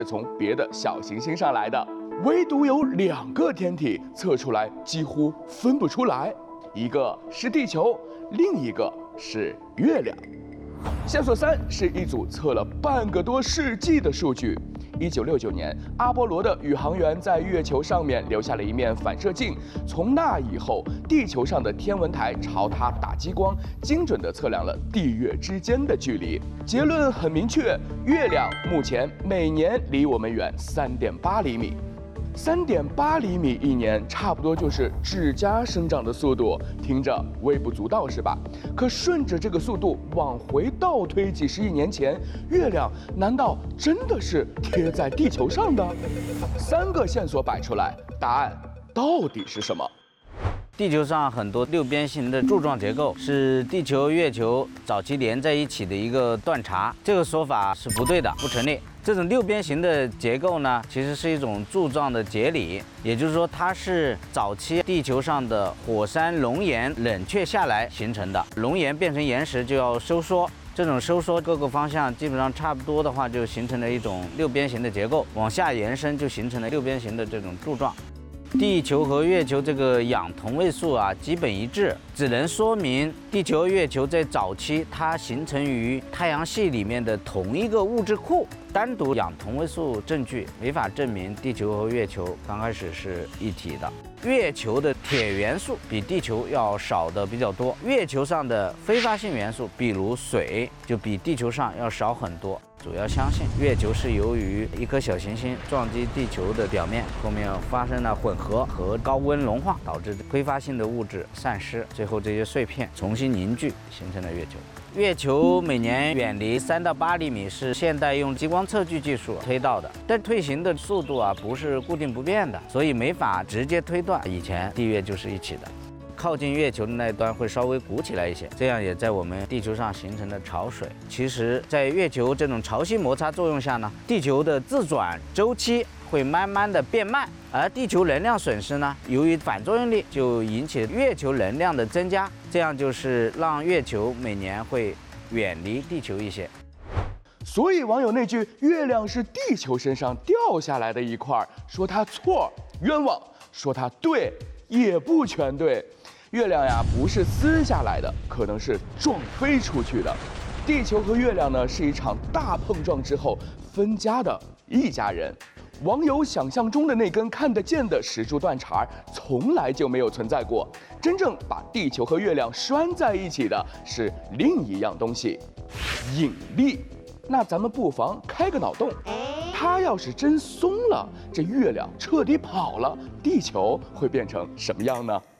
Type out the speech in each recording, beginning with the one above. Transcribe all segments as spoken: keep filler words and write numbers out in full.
从别的小行星上来的，唯独有两个天体测出来几乎分不出来，一个是地球，另一个是月亮。线索三是一组测了半个多世纪的数据。一九六九年，阿波罗的宇航员在月球上面留下了一面反射镜，从那以后，地球上的天文台朝它打激光，精准地测量了地月之间的距离。结论很明确，月亮目前每年离我们远三点八厘米。三点八厘米一年，差不多就是指甲生长的速度，听着微不足道是吧？可顺着这个速度往回倒推几十亿年前，月亮难道真的是贴在地球上的？三个线索摆出来，答案到底是什么？ 地球上很多六边形的柱状结构是地球、月球早期连在一起的一个断茬，这个说法是不对的，不成立。这种六边形的结构呢，其实是一种柱状的节理，也就是说，它是早期地球上的火山熔岩冷却下来形成的。熔岩变成岩石就要收缩，这种收缩各个方向基本上差不多的话，就形成了一种六边形的结构，往下延伸就形成了六边形的这种柱状。地球和月球这个氧同位素啊，基本一致，只能说明地球、月球在早期它形成于太阳系里面的同一个物质库。单独氧同位素证据没法证明地球和月球刚开始是一体的。月球的铁元素比地球要少的比较多，月球上的非发性元素，比如水，就比地球上要少很多。主要相信月球是由于一颗小行星撞击地球的表面，后面发生了混合和高温融化，导致挥发性的物质散失，最后这些碎片重新凝聚，形成了月球。月球每年远离三到八厘米是现代用激光测距技术推到的，但退行的速度啊不是固定不变的，所以没法直接推断以前地月就是一起的。靠近月球的那一端会稍微鼓起来一些，这样也在我们地球上形成了潮水。其实，在月球这种潮汐摩擦作用下呢，地球的自转周期会慢慢的变慢，而地球能量损失呢，由于反作用力就引起月球能量的增加，这样就是让月球每年会远离地球一些。 所以网友那句“月亮是地球身上掉下来的一块”，说它错冤枉，说它对也不全对。月亮呀，不是撕下来的，可能是撞飞出去的。地球和月亮呢，是一场大碰撞之后分家的一家人。网友想象中的那根看得见的石柱断茬，从来就没有存在过。真正把地球和月亮拴在一起的是另一样东西——引力。那咱们不妨开个脑洞，它要是真松了，这月亮彻底跑了，地球会变成什么样呢？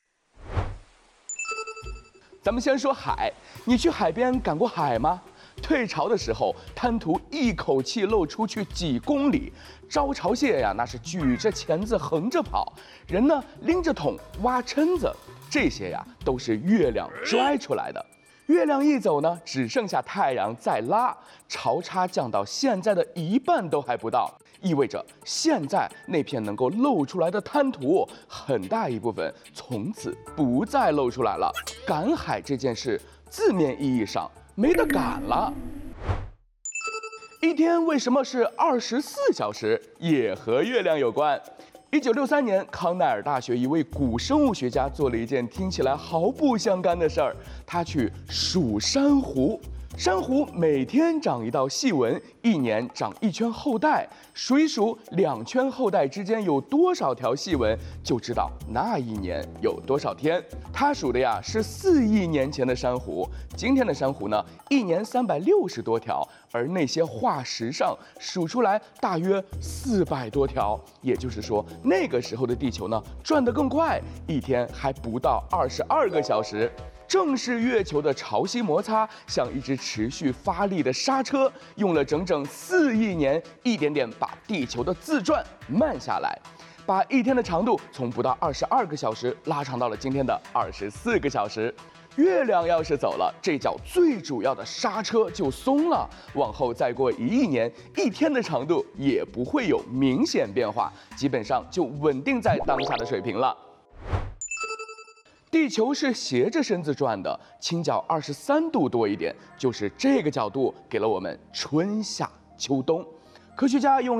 咱们先说海，你去海边赶过海吗？退潮的时候，滩涂一口气漏出去几公里；招潮蟹呀，那是举着钳子横着跑，人呢拎着桶挖蛏子，这些呀都是月亮拽出来的。月亮一走呢，只剩下太阳在拉，潮差降到现在的一半都还不到，意味着现在那片能够露出来的滩涂，很大一部分从此不再露出来了。赶海这件事，字面意义上没得赶了。一天为什么是二十四小时，也和月亮有关。一九六三年，康奈尔大学一位古生物学家做了一件听起来毫不相干的事儿，他去数珊瑚。珊瑚每天长一道细纹，一年长一圈后代，数一数两圈后代之间有多少条细纹，就知道那一年有多少天。他数的呀是四亿年前的珊瑚，今天的珊瑚呢，一年三百六十多条，而那些化石上数出来大约四百多条。也就是说，那个时候的地球呢转得更快，一天还不到二十二个小时。正是月球的潮汐摩擦，像一只持续发力的刹车，用了整整四亿年，一点点把地球的自转慢下来，把一天的长度从不到二十二个小时拉长到了今天的二十四个小时。月亮要是走了，这脚最主要的刹车就松了，往后再过一亿年，一天的长度也不会有明显变化，基本上就稳定在当下的水平了。地球是斜着身子转的，倾角二十三度多一点，就是这个角度给了我们春夏秋冬。 科学家用